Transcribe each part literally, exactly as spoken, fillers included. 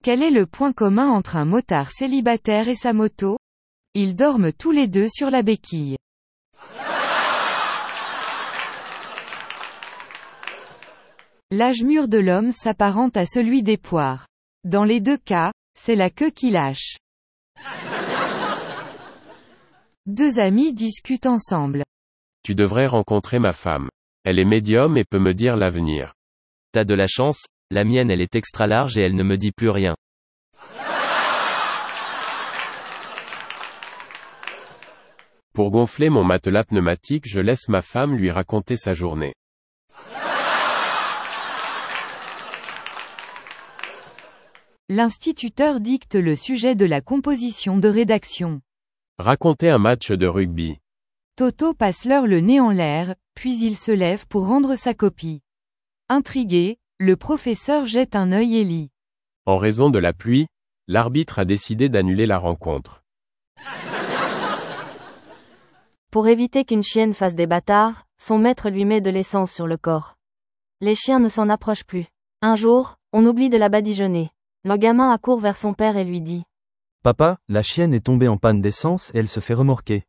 Quel est le point commun entre un motard célibataire et sa moto? Ils dorment tous les deux sur la béquille. L'âge mûr de l'homme s'apparente à celui des poires. Dans les deux cas, c'est la queue qui lâche. Deux amis discutent ensemble. Tu devrais rencontrer ma femme. Elle est médium et peut me dire l'avenir. T'as de la chance, la mienne elle est extra large et elle ne me dit plus rien. Pour gonfler mon matelas pneumatique, je laisse ma femme lui raconter sa journée. L'instituteur dicte le sujet de la composition de rédaction. Raconter un match de rugby. Toto passe l'heure le nez en l'air, puis il se lève pour rendre sa copie. Intrigué, le professeur jette un œil et lit. En raison de la pluie, l'arbitre a décidé d'annuler la rencontre. Pour éviter qu'une chienne fasse des bâtards, son maître lui met de l'essence sur le corps. Les chiens ne s'en approchent plus. Un jour, on oublie de la badigeonner. Le gamin accourt vers son père et lui dit. Papa, la chienne est tombée en panne d'essence et elle se fait remorquer.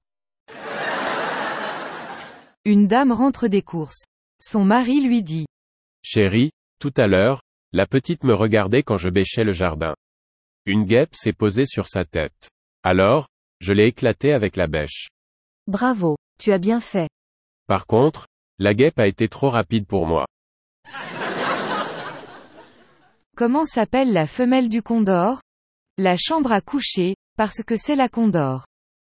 Une dame rentre des courses. Son mari lui dit. Chérie, tout à l'heure, la petite me regardait quand je bêchais le jardin. Une guêpe s'est posée sur sa tête. Alors, je l'ai éclatée avec la bêche. Bravo, tu as bien fait. Par contre, la guêpe a été trop rapide pour moi. Comment s'appelle la femelle du condor? La chambre à coucher, parce que c'est la condor.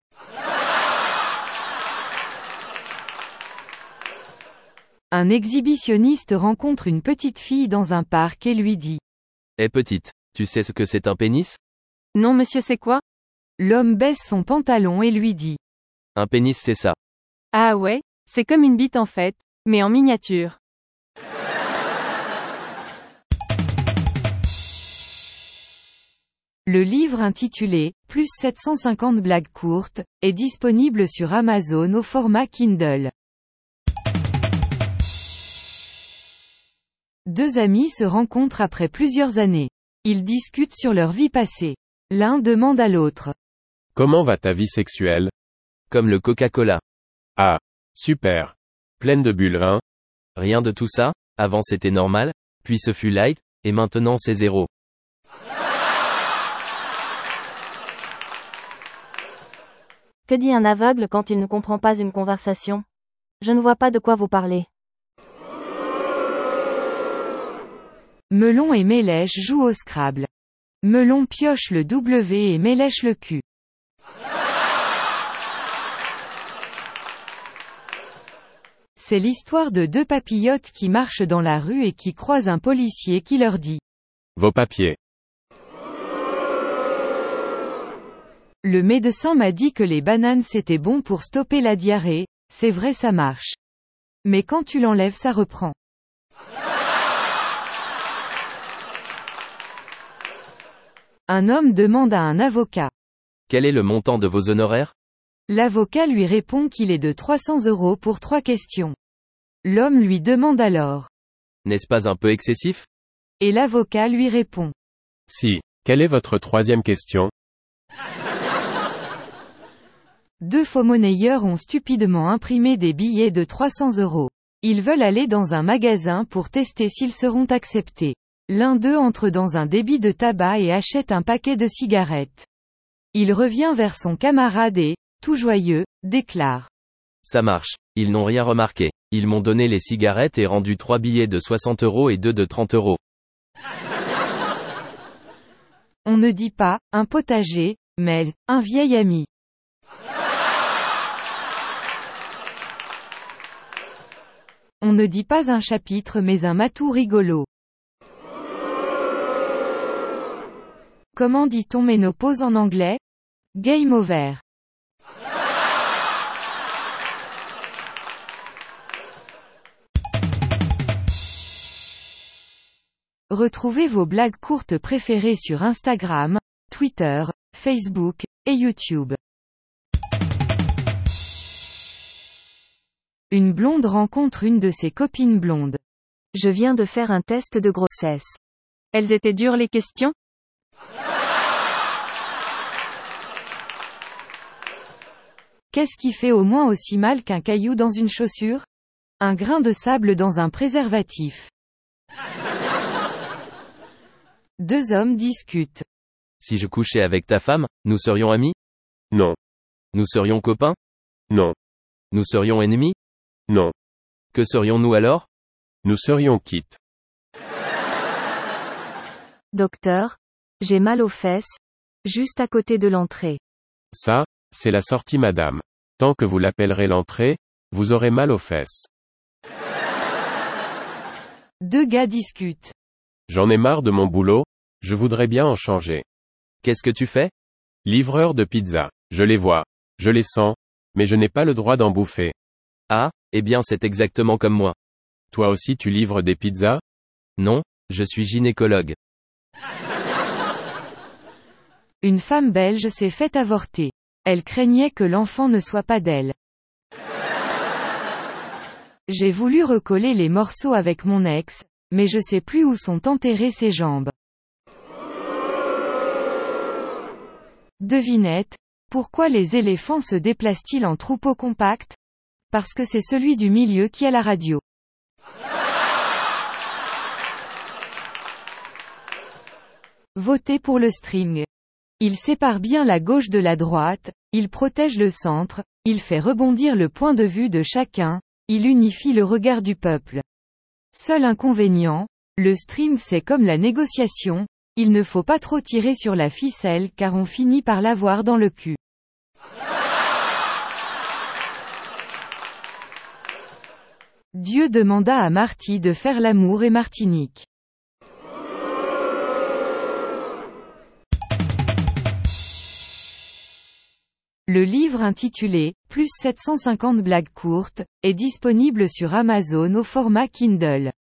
Un exhibitionniste rencontre une petite fille dans un parc et lui dit. Eh petite, tu sais ce que c'est un pénis? Non monsieur, c'est quoi? L'homme baisse son pantalon et lui dit. Un pénis c'est ça. Ah ouais, c'est comme une bite en fait, mais en miniature. Le livre intitulé « Plus sept cent cinquante blagues courtes » est disponible sur Amazon au format Kindle. Deux amis se rencontrent après plusieurs années. Ils discutent sur leur vie passée. L'un demande à l'autre. Comment va ta vie sexuelle? Comme le Coca-Cola. Ah, super. Pleine de bulles, hein? Rien de tout ça, avant c'était normal, puis ce fut light, et maintenant c'est zéro. Que dit un aveugle quand il ne comprend pas une conversation? Je ne vois pas de quoi vous parlez. Melon et Mélèche jouent au Scrabble. Melon pioche le W et Mélèche le Q. C'est l'histoire de deux papillotes qui marchent dans la rue et qui croisent un policier qui leur dit. Vos papiers. Le médecin m'a dit que les bananes c'était bon pour stopper la diarrhée, c'est vrai ça marche. Mais quand tu l'enlèves ça reprend. Un homme demande à un avocat. Quel est le montant de vos honoraires? L'avocat lui répond qu'il est de trois cents euros pour trois questions. L'homme lui demande alors. N'est-ce pas un peu excessif? Et l'avocat lui répond. Si. Quelle est votre troisième question? Deux faux-monnayeurs ont stupidement imprimé des billets de trois cents euros. Ils veulent aller dans un magasin pour tester s'ils seront acceptés. L'un d'eux entre dans un débit de tabac et achète un paquet de cigarettes. Il revient vers son camarade et, tout joyeux, déclare. Ça marche. Ils n'ont rien remarqué. Ils m'ont donné les cigarettes et rendu trois billets de soixante euros et deux de trente euros. On ne dit pas, un potager, mais, un vieil ami. On ne dit pas un chapitre mais un matou rigolo. Comment dit-on ménopause en anglais? Game over. Retrouvez vos blagues courtes préférées sur Instagram, Twitter, Facebook, et YouTube. Une blonde rencontre une de ses copines blondes. Je viens de faire un test de grossesse. Elles étaient dures les questions? Qu'est-ce qui fait au moins aussi mal qu'un caillou dans une chaussure? Un grain de sable dans un préservatif. Deux hommes discutent. Si je couchais avec ta femme, nous serions amis? Non. Nous serions copains? Non. Nous serions ennemis? Non. Que serions-nous alors? Nous serions quittes. Docteur, j'ai mal aux fesses, juste à côté de l'entrée. Ça, c'est la sortie madame. Tant que vous l'appellerez l'entrée, vous aurez mal aux fesses. Deux gars discutent. J'en ai marre de mon boulot, je voudrais bien en changer. Qu'est-ce que tu fais? Livreur de pizza. Je les vois. Je les sens. Mais je n'ai pas le droit d'en bouffer. Ah, eh bien c'est exactement comme moi. Toi aussi tu livres des pizzas? Non, je suis gynécologue. Une femme belge s'est fait avorter. Elle craignait que l'enfant ne soit pas d'elle. J'ai voulu recoller les morceaux avec mon ex, mais je sais plus où sont enterrées ses jambes. Devinette, pourquoi les éléphants se déplacent-ils en troupeau compact? Parce que c'est celui du milieu qui a la radio. Votez pour le string. Il sépare bien la gauche de la droite, il protège le centre, il fait rebondir le point de vue de chacun, il unifie le regard du peuple. Seul inconvénient, le string c'est comme la négociation, il ne faut pas trop tirer sur la ficelle car on finit par l'avoir dans le cul. Dieu demanda à Marty de faire l'amour et Martinique. Le livre intitulé « Plus sept cent cinquante blagues courtes » est disponible sur Amazon au format Kindle.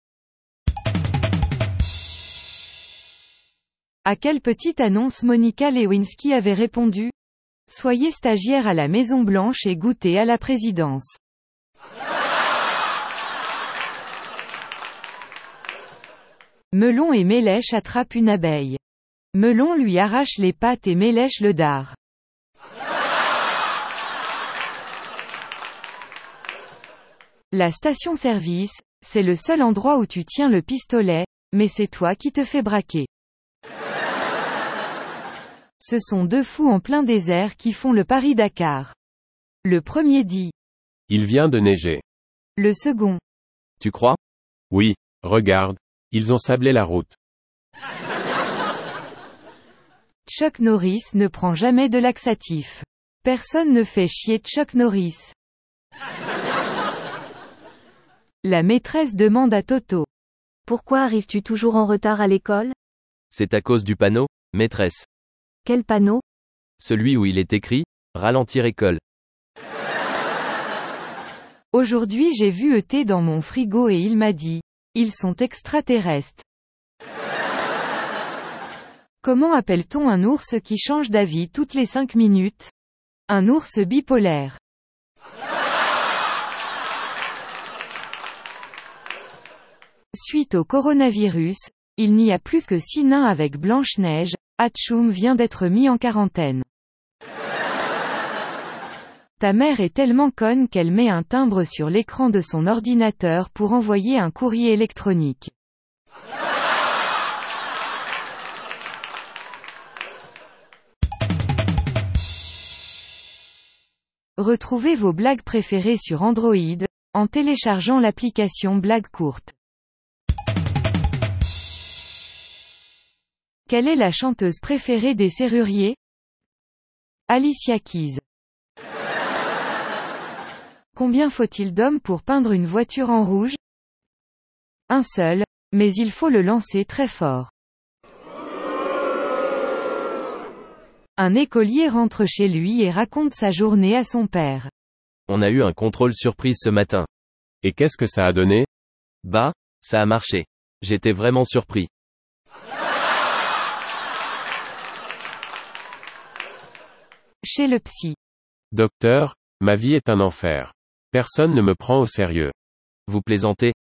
À quelle petite annonce Monica Lewinsky avait répondu? Soyez stagiaire à la Maison Blanche et goûtez à la présidence. Melon et Mélèche attrapent une abeille. Melon lui arrache les pattes et Mélèche le dard. La station-service, c'est le seul endroit où tu tiens le pistolet, mais c'est toi qui te fais braquer. Ce sont deux fous en plein désert qui font le Paris-Dakar. Le premier dit. Il vient de neiger. Le second. Tu crois? Oui, regarde, ils ont sablé la route. Chuck Norris ne prend jamais de laxatif. Personne ne fait chier Chuck Norris. La maîtresse demande à Toto. Pourquoi arrives-tu toujours en retard à l'école? C'est à cause du panneau, maîtresse. Quel panneau? Celui où il est écrit « Ralentir école ». Aujourd'hui j'ai vu E T dans mon frigo et il m'a dit. Ils sont extraterrestres. Comment appelle-t-on un ours qui change d'avis toutes les cinq minutes? Un ours bipolaire. Suite au coronavirus, il n'y a plus que six nains avec Blanche-Neige, Hatchoum vient d'être mis en quarantaine. Ta mère est tellement conne qu'elle met un timbre sur l'écran de son ordinateur pour envoyer un courrier électronique. Retrouvez vos blagues préférées sur Android, en téléchargeant l'application Blagues courtes. Quelle est la chanteuse préférée des serruriers? Alicia Keys. Combien faut-il d'hommes pour peindre une voiture en rouge? Un seul, mais il faut le lancer très fort. Un écolier rentre chez lui et raconte sa journée à son père. On a eu un contrôle surprise ce matin. Et qu'est-ce que ça a donné? Bah, ça a marché. J'étais vraiment surpris. Chez le psy. Docteur, ma vie est un enfer. Personne ne me prend au sérieux. Vous plaisantez?